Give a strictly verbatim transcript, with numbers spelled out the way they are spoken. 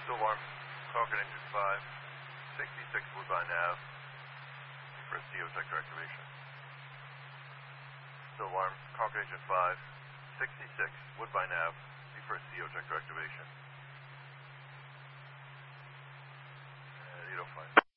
Still warm. Concord engine five, sixty-six Woodbine Ave, for C O sector activation. Still warm. Concord engine five, sixty-six Woodbine Ave, for C O sector activation. Uh, eight oh five.